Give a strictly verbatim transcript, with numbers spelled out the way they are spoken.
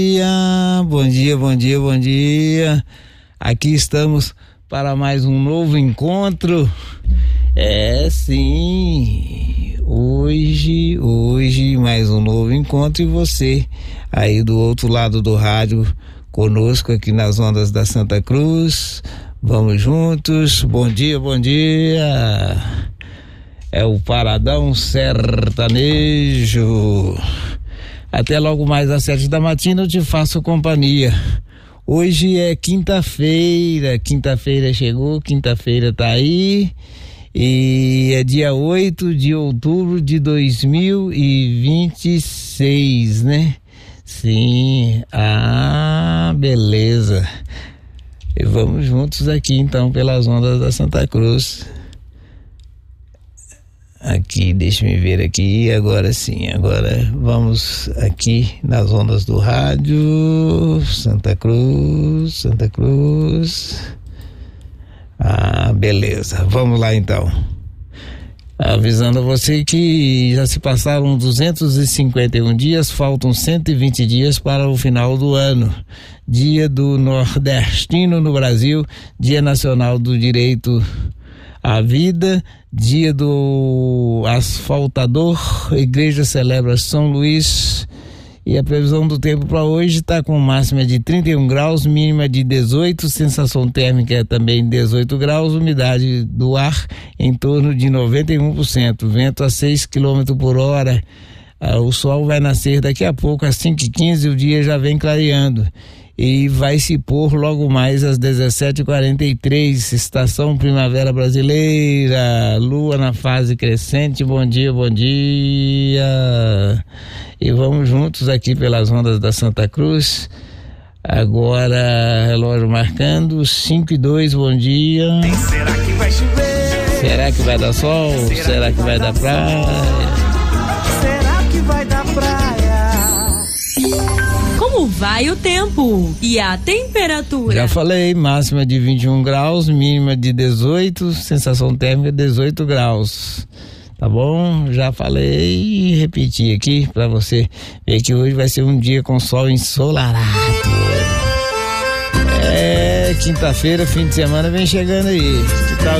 Bom dia, bom dia, bom dia. Aqui estamos para mais um novo encontro. É, sim. Hoje, hoje mais um novo encontro e você aí do outro lado do rádio conosco aqui nas ondas da Santa Cruz. Vamos juntos. Bom dia, bom dia. É o Paradão Sertanejo. Até logo mais às sete da matina eu te faço companhia. Hoje é quinta-feira, quinta-feira chegou, quinta-feira tá aí e é dia oito de outubro de dois mil e vinte e seis, né? Sim, ah, beleza. E vamos juntos aqui então pelas ondas da Santa Cruz. Aqui, deixa eu ver aqui, agora sim, agora vamos aqui nas ondas do rádio, Santa Cruz, Santa Cruz, ah, beleza, vamos lá então, avisando a você que já se passaram duzentos e cinquenta e um dias, faltam cento e vinte dias para o final do ano, dia do nordestino no Brasil, dia nacional do direito à vida, dia do asfaltador, a igreja celebra São Luís e a previsão do tempo para hoje está com máxima de trinta e um graus, mínima de dezoito, sensação térmica é também dezoito graus, umidade do ar em torno de noventa e um por cento, vento a seis quilômetros por hora, ah, o sol vai nascer daqui a pouco às cinco e quinze, o dia já vem clareando e vai se pôr logo mais às dezessete e quarenta e três, estação primavera brasileira, lua na fase crescente, bom dia, bom dia, e vamos juntos aqui pelas ondas da Santa Cruz, agora relógio marcando, cinco e dois, bom dia. Será que vai chover? Será que vai dar sol? Será, Será que, que vai, vai dar praia? Será que vai dar praia? Como vai o tempo e a temperatura? Já falei, máxima de vinte e um graus, mínima de dezoito, sensação térmica dezoito graus. Tá bom? Já falei e repeti aqui pra você ver que hoje vai ser um dia com sol ensolarado. É, quinta-feira, fim de semana vem chegando aí. Que tal